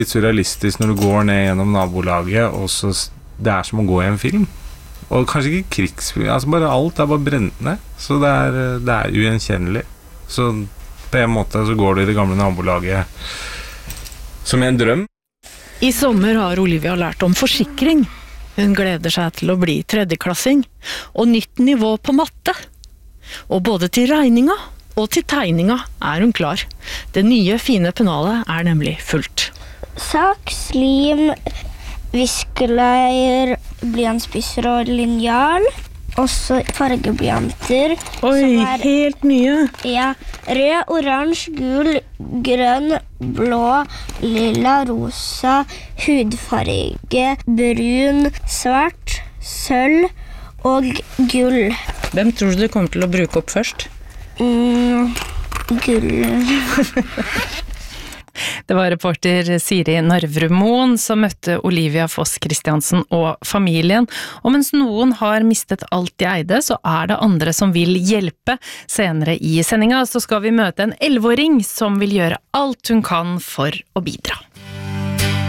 Litt surrealistisk når du går ned gjennom nabolaget, og så det som å gå i en film. Og kanskje ikke krigsfilm, altså bare alt bare brent ned. Så det er ugjenkjennelig. Så på en måte så går du i det gamle nabolaget som i en drøm. I sommer har Olivia lært om forsikring. Hun gleder seg til å bli tredjeklassing, og nytt nivå på matte. Og både til regninga og til tegninga hun klar. Det nye, fine pennalet nemlig fullt. Saks, lim, viskeleier, blyantspisser og linjal. Også fargeblyanter. Oi, helt nye. Ja, rød, oransje, gul, grønn, blå, lilla, rosa, hudfarge, brun, svart, sølv og gull. Hvem tror du kommer til å bruke opp først? Gull. Det var reporter Siri Narvrum Moen som møtte Olivia Foss Christiansen og familien. Og mens noen har mistet alt de eide, så det andre som vil hjelpe. Senere i sendinga så skal vi møte en 11-åring som vil gjøre alt hun kan for å bidra.